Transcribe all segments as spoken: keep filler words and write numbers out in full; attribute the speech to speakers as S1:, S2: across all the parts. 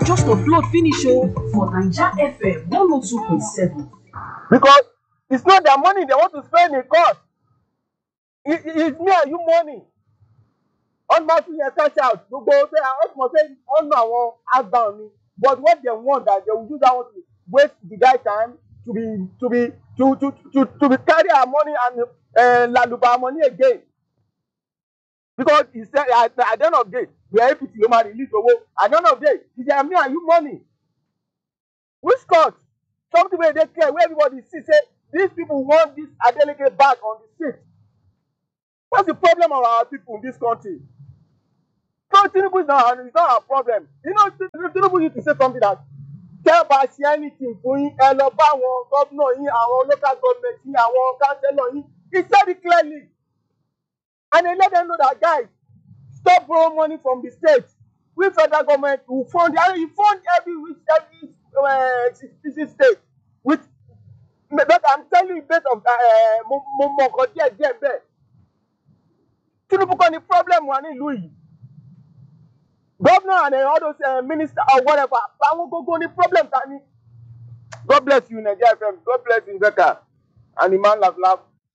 S1: Just upload finish oh for Naija F M one oh two point seven.
S2: Because it's not their money they want to spend in court. It, it, it's me and you money. On my thing cash out. You go say I must say on my one outbound me. But what they want that they will do that one to waste the guy time to be to be to to to, to be carry our money and uh, laluba money again. Because he said at, at the end of the day, we are able to human release the work. At the end of the day, it's their me and you money. Which court? Something where they care, where everybody see say these people want this Adeleke back on the seat. What's the problem of our people in this country? So Tinubu is not, it's not our problem. You know, Tinubu used to say something that tell by see anything for him, ẹ lọ bá àwọn governor yín, àwọn local government yín, àwọn councillor yín. He said it clearly. And they let them know that guys, stop borrowing money from the state. We federal government will fund, and you fund every every uh, state with. But I'm telling you, based of mo díẹ̀ díẹ̀ bẹ́ẹ̀. Tinubu kan ní problem wà nílùú yìí. Governor and uh, all those uh, minister or whatever, àwọn gbogbo ní problem ta ni. God bless you, Nigeria F M. God bless you, Becca. And the man laugh laugh.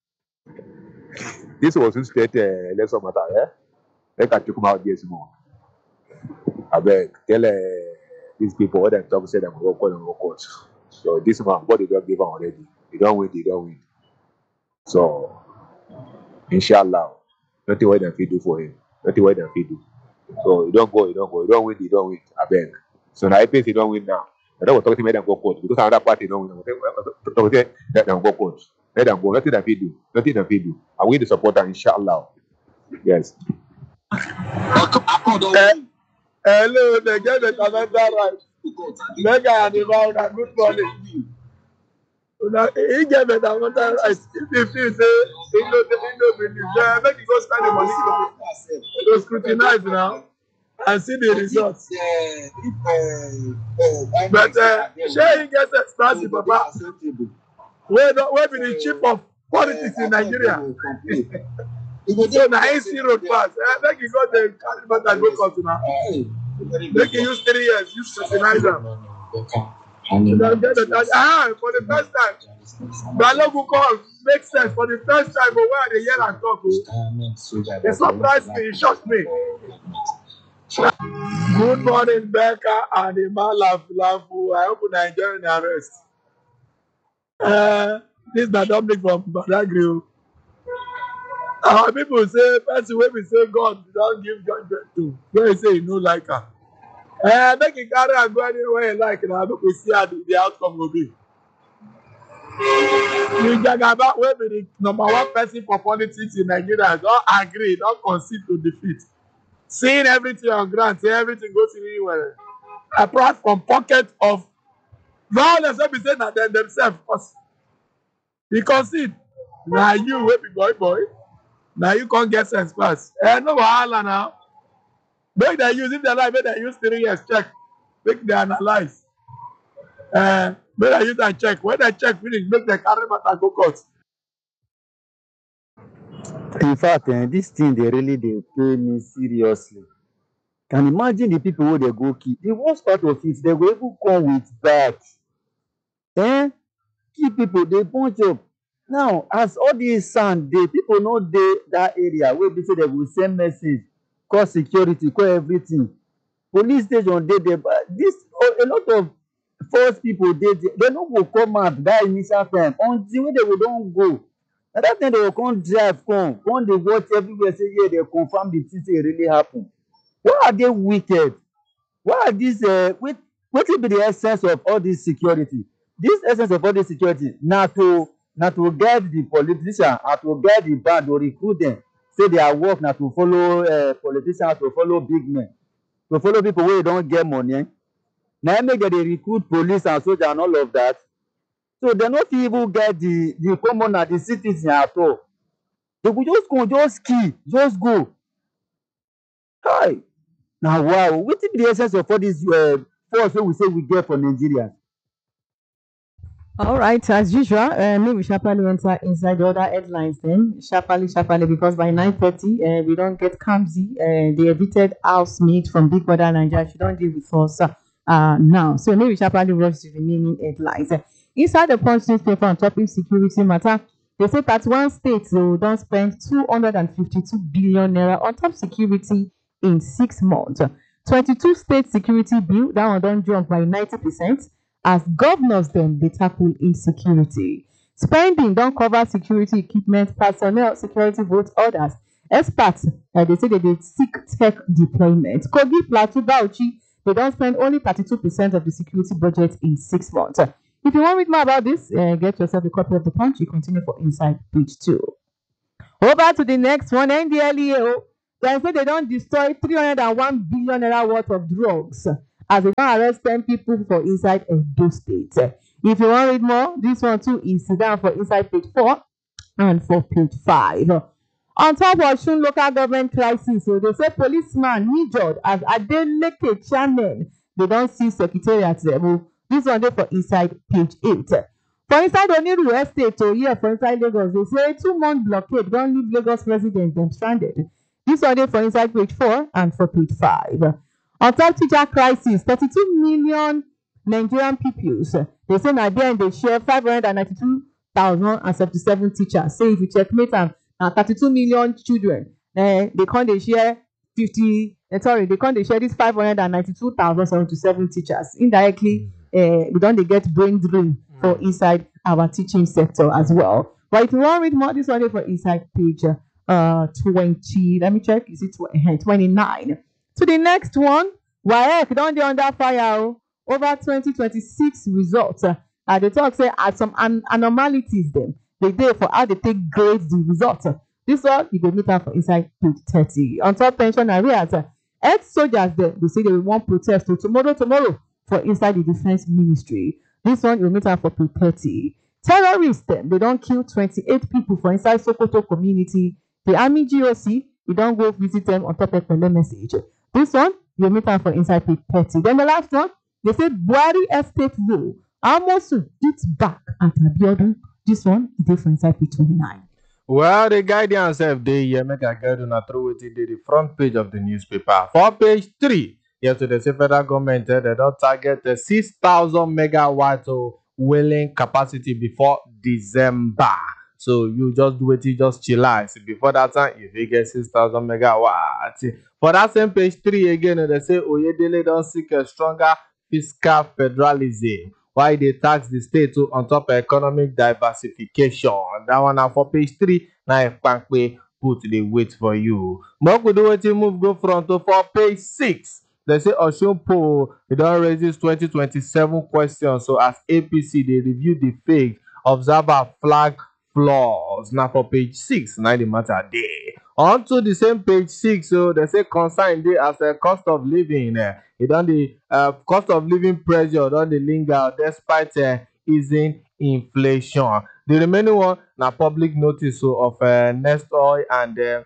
S3: This was state uh, election matter, eh? Let us talk about this more. I beg, tell uh, these people what they talk, say them work on and work out. So this man, what they don't give them already. They don't win, they don't win. So, inshallah, nothing what they can do for him. Nothing what they can do. So you don't go, you don't go, you don't win, you don't win. I beg. So now I think you don't win now. I don't want to talk to me them go court because another party don't win. Let them go court. Let them go. Nothing that we do. Nothing that we do. And we the supporter, inshallah. Yes.
S2: Hello, they get the Canada right. Mega and the Mauna, good morning. He get the Canada right. If you feel say, he know the window with you, make you go spend the money. Go scrutinize now and see the results. But uh, share he gets expensive, Papa. Where where be the chief of politics in Nigeria? So now he see road pass. Make you go the Caliban and go come now. Make you use three years, use scrutinize them. Ah, for the first time, Balogun call makes sense for the first time. But where they hear and talk, it surprised me, it shocked me. Good morning, Becca and the man laugh laugh. I hope Nigerian arrest. Uh, this is Dominic from Badagry. Our people say, person when we say God, we don't give judgment to. When we say you know like her. Uh, make it carry and go anywhere you like now. Look, we see how the, the outcome will be. You Jagaba will be the number one person for politics in Nigeria. Don't agree, don't concede to defeat. Seeing everything on ground, say everything goes really well. Apart from pocket of violence, let me say that them themselves. Because you concede. Now you will be boy boy. Now you can't get sense class. Eh, no wahala now. Make they use if they like, make they use three years check. Make they analyze. Uh, make they use and check. When they check finish, make they carry matter go court.
S4: In fact, eh, this thing they really they pay me seriously. Can imagine the people who they go keep. The worst part of it, they go even come with bag. Eh? Keep people they bunch up. Now, as all these sand dey, people no dey that area wey be say they go send message, call security, call everything. Police station dey there, but this a lot of false people dey there. They no go come out that initial time until when they go don go. Na that time they go come drive come, come dey watch everywhere say yeah, they confirm the thing say e really happen. Why are they wicked? Why are these uh, wait, wetin be the essence of all this security? This essence of all this security na to na to get the politician and to get the band to recruit them. Say their work na to follow uh, politicians, to follow big men, to follow people wey don get money. Na make dem dey recruit police and soldier and all of that. So dem no fit even get the the commoner, the citizen at all. They go just come, just kill, just go. Hi. Now wow, wetin be the essence of all this uh, force wey we say we get for Nigeria?
S5: All right, as usual, uh, maybe sharply enter inside the other headlines then. Sharply, sharply, because by nine thirty, uh, we don't get Kamzi, uh, the evicted housemate from Big Brother Nigeria. She don't deal with us. Uh, uh, now. So maybe sharply rush the remaining headlines. Inside the Punch newspaper on topic security matter, they say that one state so don't spend two hundred fifty-two billion naira on top security in six months. twenty-two state security bill, that one don't jump by ninety percent as governors then they tackle insecurity. Spending don't cover security equipment, personnel, security vote orders. Experts, uh, they say that they seek tech deployment. Kogi, Plateau, Bauchi, they don't spend only thirty-two percent of the security budget in six months. If you want to read more about this, uh, get yourself a copy of the Punch. You continue for inside page two. Over to the next one, N D L E A. They say they don't destroy three hundred one billion naira worth of drugs as they don't arrest ten people for inside Edo State. If you want to read more, this one too is down for inside page four and for page five. On top of Osun local government crisis, so they say policeman injured as Adeleke chairman. They don't see secretariat level. This one dey for inside page eight. For inside Oniru Estate, or here for inside Lagos, they say two month blockade don leave Lagos residents dem stranded. This one dey for inside page four and for page five. On top teacher crisis, thirty-two million Nigerian pupils. They say na there dey share five hundred ninety-two thousand seventy-seven teachers. Say if you checkmate am, na thirty-two million children. Eh, they come dey share fifty. Eh, sorry, they come dey share this five hundred ninety-two thousand seventy-seven teachers. Indirectly, eh, we don dey get brain drain for inside our teaching sector as well. But if you want to read more, this one is for inside page uh twenty. Let me check. Is it twenty-nine? To the next one, W A E C don dey under fire o. Over twenty twenty-six results. Uh, they talk say at some an anomalies them. They dey for how they take grade the results. This one you go meet am for inside page thirty. On top pension arrears, uh, ex-soldiers dem they say they want protest to tomorrow tomorrow for inside the defense ministry. This one you meet am for page thirty. Terrorists dem they don kill twenty-eight people for inside Sokoto community. The army G O C we don go visit them on top of the message. This one you meet am for inside page thirty. Then the last one, they say Buhari estate rule. Amosu hits back at Abiodun. This one is dey for inside page twenty-nine.
S6: Well, the Guardian self dey here make I get una through wetin dey the front page of the newspaper. For page three, yesterday say federal government eh, they don target the six thousand megawatt of whaling capacity before December. So you just do wetin, just chillax. Before that time, you fit get six thousand megawatt. For that same page three again, they say Oyedele don seek a stronger fiscal federalism. Why they tax the state to on top of economic diversification. That one now for page three. Now if Pankwe put the wait for you. More could do wetin move go front to for page six. They say Osun poll they don raise this twenty twenty-seven question. So as A P C they review the fake observer flag flaws. Now for page six, now the matter day. On to the same page six, so they say concern dey as a cost of living. Uh, it on the uh, cost of living pressure don dey linger despite uh, easing inflation. The remaining one na public notice so, of uh, Nest Oil and uh,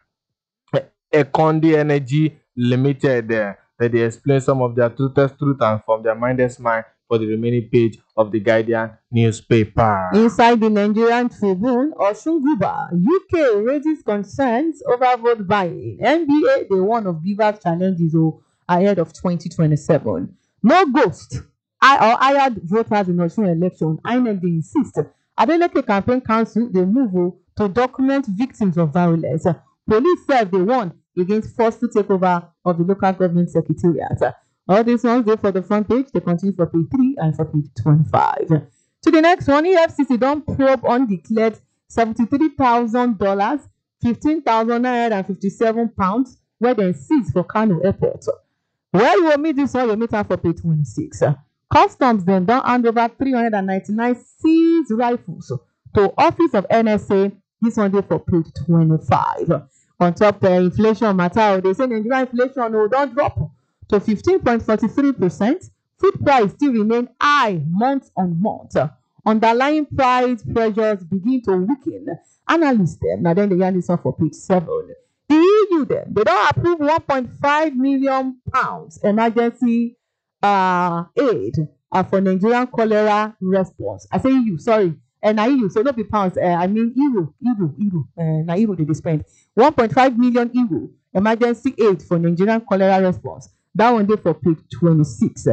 S6: Econdi Energy Limited. Uh, that they explain some of their truthest truth and from their mindless mind for the remaining page of the Guardian newspaper.
S5: Inside the Nigerian Tribune, Osun Guba, U K raises concerns over vote buying. N B A, the one of Beaver's challenges oh, ahead of twenty twenty-seven. No ghost. I or hired voters in Osun election. I N E C they insist. Adeleke Campaign Council they move oh, to document victims of violence. Police said they won against forced takeover of the local government secretariat. All these ones they for the front page, they continue for page three and for page twenty-five. To the next one, E F C C don't probe undeclared seventy-three thousand dollars, fifteen thousand nine hundred fifty-seven pounds, where they seize for Kano Airport. Where you will meet this one, you meet her for page twenty-six. Customs then don't hand over three hundred ninety-nine seized rifles to Office of N S A. This one there for page twenty-five. On top the uh, inflation matter, they say Nigerian inflation will don't drop to fifteen point four three percent. Food price still remain high month on month. Underlying price pressures begin to weaken. Analysts them now then they yarn this one for page seven. The E U them they don't approve one point five million pounds emergency uh, aid uh, for Nigerian cholera response. I say E U, sorry. And uh, E U, so not be pounds. Uh, I mean euro, euro, euro. Uh, now euro they spend one point five million euro emergency aid for Nigerian cholera response. That one day for page twenty-six.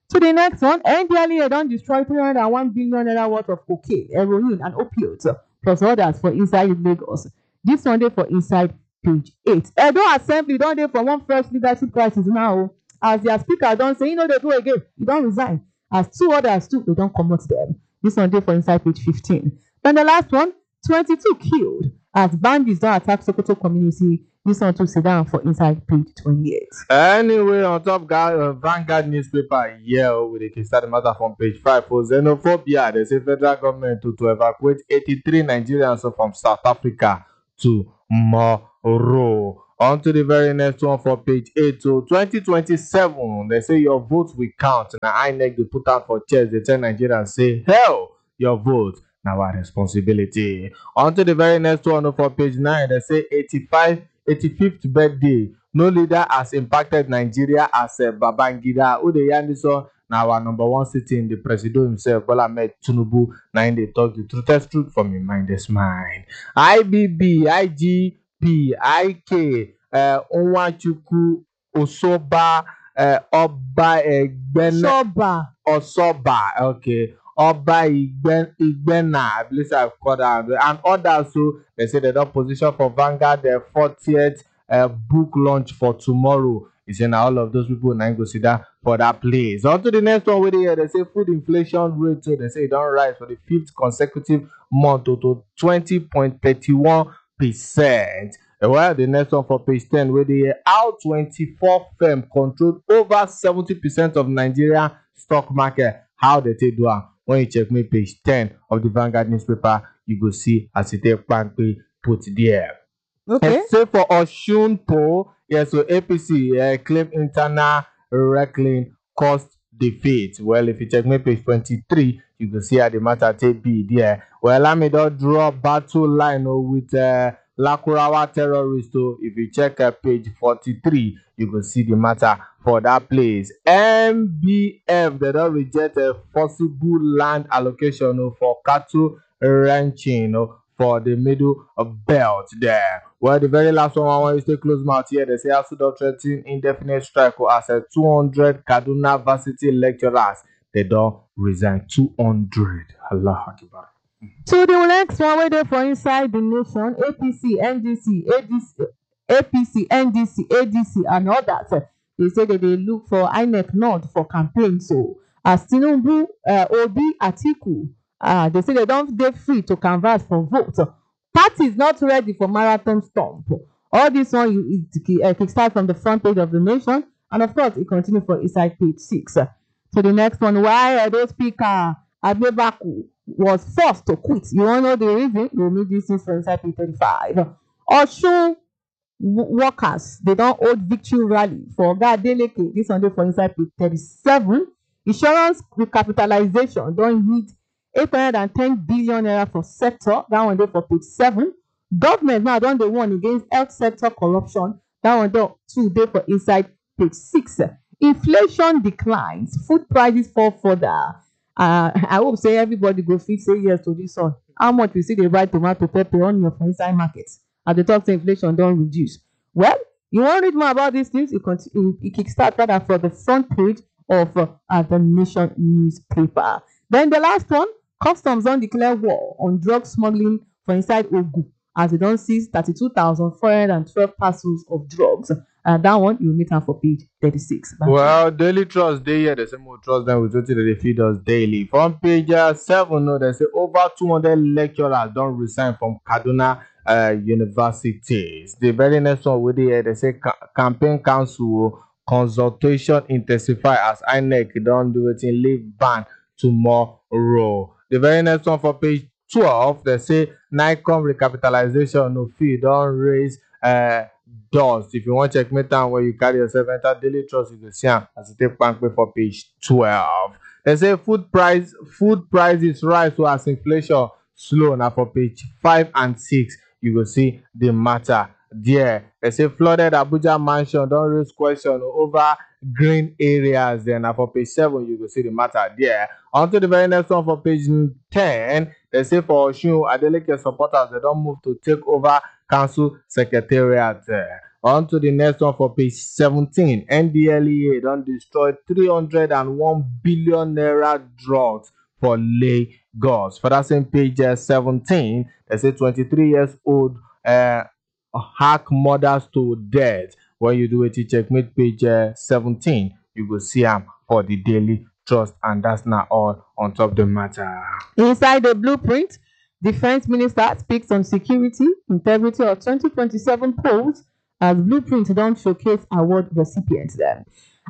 S5: To the next one, N D L E A don destroy three hundred one billion naira worth of cocaine, heroin, and opioids, plus others for inside Lagos. This one dey for inside page eight. Edo Assembly don dey for one fresh leadership crisis now, as their speaker don say e no dey do again, e don resign. As two others too, they don comot them. This one dey for inside page fifteen. Then the last one, twenty-two killed as bandits don attack Sokoto community. This one too sit down for inside page twenty-eight.
S6: Anyway, on top guy, uh, Vanguard newspaper, yeah, we dey start the matter from page five. For xenophobia, they say federal government to, to evacuate eighty-three Nigerians from South Africa to Moro. On to the very next one for page eight. So twenty twenty-seven, they say your vote will count. Now I N E C they put out for chairs. They tell Nigerians say, hell, your vote. Now our responsibility. On to the very next one for page nine, they say eighty-five, eighty-fifth birthday. No leader has impacted Nigeria as a Babangida. Who the Yandison now our number one city in the president himself, Bola Ahmed Tinubu. Now they talk the truth, truth from your mindless mind. I B B, I G P, I K, uh, Onwachukwu, Osoba, uh, Oba Egbena,
S5: Soba.
S6: Osoba, okay. Oba Igben, Igbena, I believe I've called out, and others. So they say they don't position for Vanguard the fortieth uh, book launch for tomorrow. He said now all of those people now go sit down for that place. On to the next one with here, they say food inflation rate. So they say it don't rise for the fifth consecutive month to twenty point three one percent. Well, the next one for page ten, where the R twenty-four firm controlled over seventy percent of Nigeria stock market. How they take do it? When you check me page ten of the Vanguard newspaper, you go see as it take put there.
S5: Okay.
S6: Except for Osun poll, yes, so A P C uh, claim internal reckoning cost defeat. Well, if you check me page twenty-three, you can see how the matter take be there. Well, I may not draw battle line oh, with uh, Lakurawa terrorists. So if you check uh, page forty-three, you can see the matter for that place. M B F, they don't reject a possible land allocation oh, for cattle ranching oh, for the middle of belt there. Well, the very last one I want you to stay close mouth here. They say also don't threaten indefinite strike or as a two hundred Kaduna Varsity lecturers. They don't resign. two hundred. Allah Akbar.
S5: So the next one wey dey for inside the nation, A P C, N D C, A D C, A P C, N D C, A D C, and others. They say that they look for I N E C North for campaign. So as Tinubu, uh, Obi, Atiku, uh, they say they don't dey free to canvass for vote. Party is not ready for marathon stomp. All this one you it, uh, it start from the front page of the nation, and of course it continue for inside page six. So the next one, why Edo Speaker Adebaku was forced to quit. You want to know the reason? You need this for inside page thirty-five. Osun workers, they don't hold victory rally for Oga Adeleke. This one dey for inside page thirty-seven. Insurance recapitalization don hit eight hundred ten billion naira for sector. That one dey for page seven. Government now don dey warn against health sector corruption. That one dey too dey for inside page six. Inflation declines, food prices fall further. Uh, I hope say everybody go fit say yes to this one. How much we see dey buy tomato, pepper, onion for inside market? At the top say inflation don reduce. Well, you wan read more about these things? You continue. You kickstart rather for the front page of uh, the Nation newspaper. Then the last one, customs don declare war on drug smuggling for inside Ogun as they don seize thirty-two thousand four hundred twelve parcels of drugs. Uh, that one you meet am for page thirty-six. Back
S6: well, Daily Trust day here. They say more trust them with what they feed us daily. From page uh, seven, no, they say over two hundred lecturers don't resign from Kaduna uh, universities. The very next one with here, they say ca campaign council consultation intensify as I N E C don't do it in leave ban tomorrow. The very next one for page twelve, they say Nikon recapitalization no fee don't raise uh dust. If you want to check me down where you carry yourself enter Daily Trust, you can see am as you take bank for page twelve. They say food price food prices rise so as inflation slow. Now for page five and six, you will see the matter there. They say flooded Abuja mansion don't raise question over green areas. Then now for page seven, you will see the matter there. On to the very next one for page ten, they say for Osun Adeleke supporters they don't move to take over council secretariat. Uh, On to the next one for page seventeen. N D L E A don destroy three hundred one billion naira drugs for Lagos. For that same page uh, seventeen, they say twenty-three years old uh, hack mothers to death. When you do it, you checkmate page uh, seventeen, you go see am for the Daily Trust, and that's not all on top the matter.
S5: Inside the blueprint, Defense Minister speaks on security integrity of twenty twenty-seven polls as blueprint don showcase award recipients dem.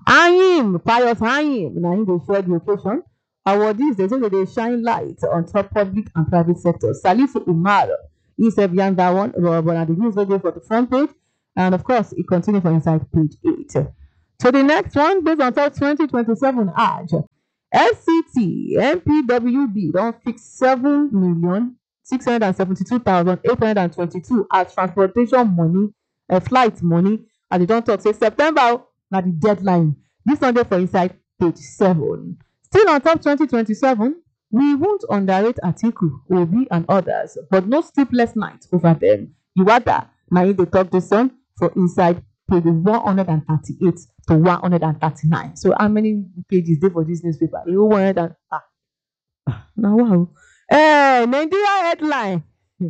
S5: Ayim, Pius Ayim, na him dey share the occasion. Awardees dey say they shine light on top public and private sectors. Salisu Umar, he sef yarn that one, but na the news wey dey for the front page, and of course, it continue for inside page eight. So the next one, based on top twenty twenty-seven Hajj, S C T M P W B don fix seven million six hundred seventy-two thousand eight hundred twenty-two as transportation money, uh, flight money, and they don talk say September na the deadline. This one dey for inside page seven. Still on top twenty twenty-seven, we won't underrate Atiku, Obi, and others, but no sleepless nights over them. Iwada na him dey talk this one for inside page one hundred thirty-eight to one hundred thirty-nine. So how many pages dey for this newspaper? E one hundred and ah, ah na wow. Eh, Nigeria headline.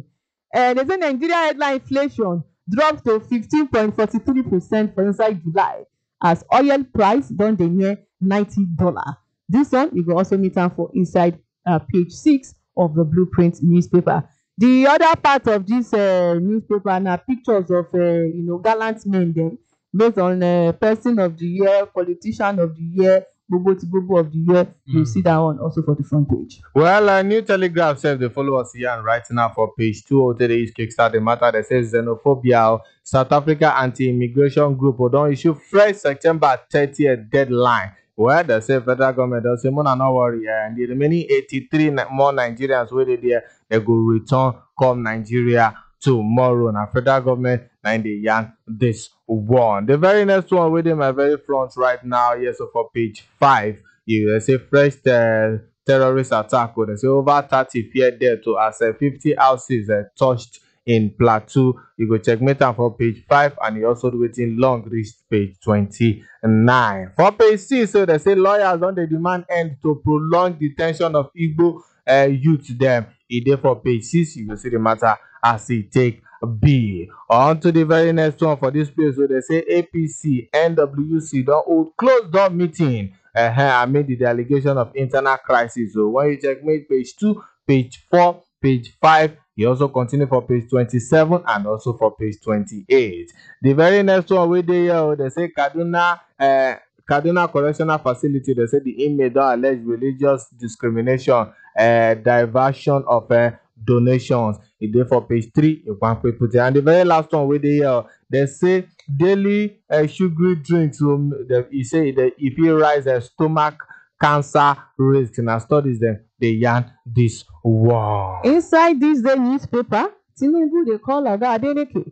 S5: Eh, they say Nigeria headline inflation dropped to fifteen point four three percent for inside July as oil price don dey near ninety dollars. This one you go also meet am for inside uh, page six of the Blueprint newspaper. The other part of this uh, newspaper na pictures of uh, you know gallant men dem based on uh, person of the year, politician of the year, Bobo to Bobo of the year. Mm. You see that one also for the front page.
S6: Well, uh, New Telegraph says they follow us here and right now for page two of today's Kickstart the matter that says xenophobia. South Africa anti-immigration group will don't issue fresh September thirtieth deadline. Well, they say federal government does say, Mona, no worry, and the remaining eighty-three more Nigerians where they there, they go return come Nigeria tomorrow. Now, federal government, nine the yarn this one. The very next one within my very front right now, yes, so for page five, you they say fresh uh, terrorist attack. They say over thirty fear dead to as uh, fifty houses uh, touched in Plateau. You go check me down for page five, and you also do it in long reach page twenty-nine. For page six, so they say lawyers on the demand end to prolong detention of Igbo uh, youth them. It there for page six, you will see the matter as it take B. On to the very next one for this place where they say A P C, N W C don't hold closed door meeting. Uh-huh, amid the allegation of internal crisis. So when you check me page two, page four, page five, you also continue for page twenty-seven and also for page twenty-eight. The very next one where they uh, they say Kaduna uh, Kaduna Correctional Facility, they say the inmate don't allege religious discrimination, uh, diversion of uh, donations. It there for page three, you can put it. And the very last one where they uh, they say daily uh, sugary drinks. Um, they, he say that if you rise a stomach cancer risk, in our studies, then they yarn this war.
S5: Inside this day newspaper, Tinubu they call Oga Adeleke.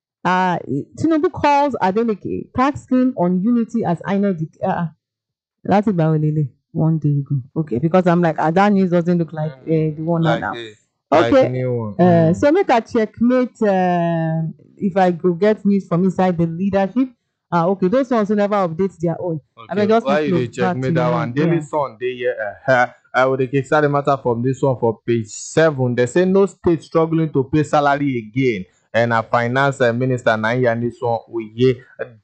S5: Uh, Tinubu calls Adeleke tax scheme on unity as I know. Uh, that's about one day ago. Okay, because I'm like, uh, that news doesn't look like uh, the one
S6: Like
S5: now.
S6: a-
S5: Okay.
S6: like a new one.
S5: Uh,
S6: Mm.
S5: so make a checkmate uh, if I go get news from inside the leadership. Ah, okay, those ones who never update their own. I mean,
S6: Okay,
S5: just
S6: why
S5: need
S6: you
S5: to
S6: dey check
S5: start
S6: me
S5: to
S6: that
S5: know,
S6: one? Daily
S5: yeah.
S6: Sun dey here. Uh, I will dey kickstart the matter from this one for page seven. They say no state struggling to pay salary again, and a finance uh, minister na yarn this one Oye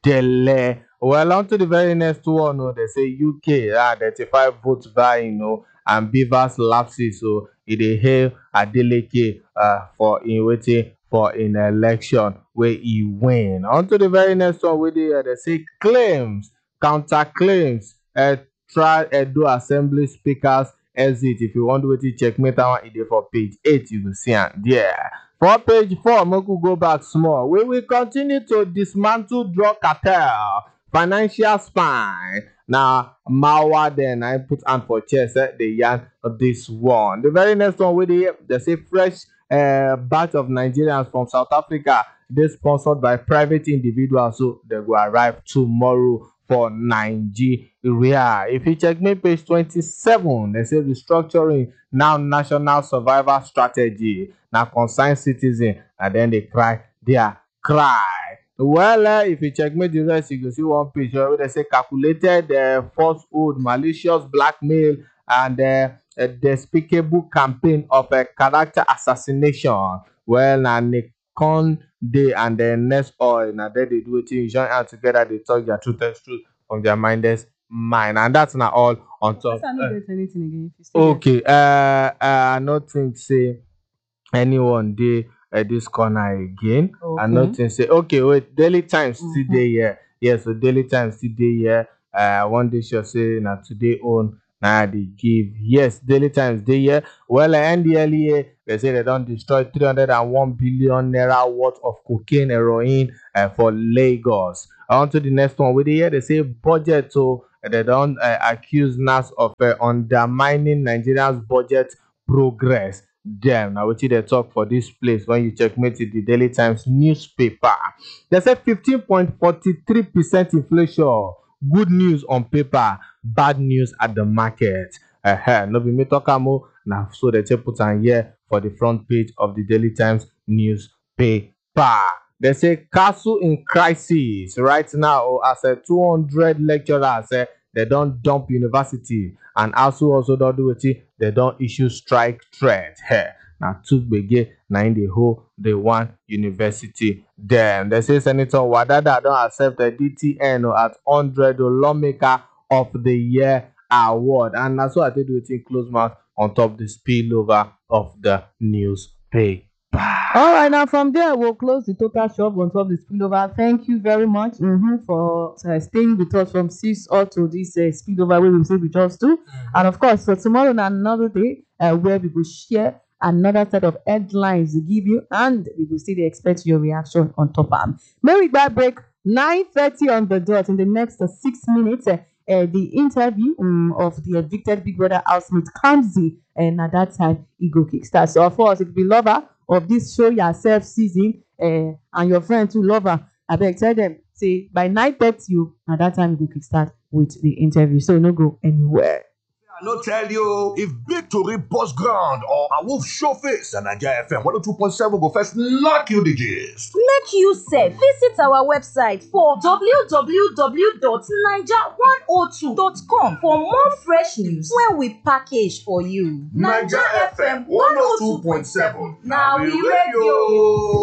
S6: Dele. Well, on to the very next one. Oh, they say U K ah thirty-five votes by you know and Beavers lapses. So it dey hail Adeleke uh for in waiting for an election where he win. On to the very next one where they, uh, they say claims, counter claims, uh, try Edo Assembly Speakers exit. If you want to wait to check me that one, it is for page eight. You will see it there. For page four, Moku go back small. We will continue to dismantle drug cartel, financial spine. Now, Mawa then I put on for chest eh, the yarn of this one. The very next one where they, they say fresh uh, batch of Nigerians from South Africa. They sponsored by private individuals, so they will arrive tomorrow for Nigeria. If you check me page twenty-seven, they say restructuring now national survival strategy. Now concerned citizen, and then they cry their cry. Well, uh, if you checkmate the rest, you go see one page where they say calculated uh, falsehood, malicious blackmail, and uh, a despicable campaign of a character assassination. Well, na Nikon Day and then next oil, now they they do it. You join out together, they talk their truth and truth from their mindless mind, and that's not all on top.
S5: I don't
S6: Uh,
S5: get anything again. If you still get-
S6: okay, uh, uh, I not think say anyone dey uh, this corner again. I
S5: Okay.
S6: not think say okay wait, Daily Times still
S5: Mhm.
S6: dey here. Yes, so Daily Times still dey here. Uh, one day sure say na today own na dey give. Yes, Daily Times dey here. Well, uh, N D L E A they say they don destroy three hundred and one billion naira worth of cocaine heroin uh, for Lagos. On to the next one. We dey hear they say budget so they don uh, accuse N A S of uh, undermining Nigeria's budget progress. Dem na wetin dey talk for dis place when you checkmate the Daily Times newspaper. They say fifteen point four three percent inflation. Good news on paper, bad news at the market. Uh-huh. No be me talk am o, na so they take put am here for the front page of the Daily Times newspaper. They say castle in crisis right now oh, as a two hundred lecturers eh, they don dump university, and also also don do wetin they don issue strike threat. Hey, na two gbege na im dey hold the one university dem. They say Senator Wadada don accept the D T N oh, at one hundred oh, lawmaker of the year award, and na so I take do wetin close mouth on top the spillover of the newspaper.
S5: All right, now from there, we'll close the total shop on top of the spillover. Thank you very much mhm, for uh, staying with us from six up to this uh, spillover where we will stay with us too. And of course, so tomorrow and another day uh, where we will share another set of headlines to give you, and we will still expect your reaction on top of them. Merry back break, nine thirty on the dot. In the next uh, six minutes, uh, uh, the interview um, of the evicted Big Brother housemate Kamzi, and at that time, it go kickstart. So of course, if you be lover of this show yourself season uh, and your friend too lover, I beg tell them say by nine thirty at that time we go kickstart with the interview, so no go anywhere.
S7: I no tell you, if big tori burst ground or a wolf show face, and Naija F M one oh two point seven go first knock you the gist.
S1: Make you sef visit our website for w w w dot naija one oh two dot com for more fresh news wey we package for you.
S7: Naija F M one oh two point seven
S1: na we radio.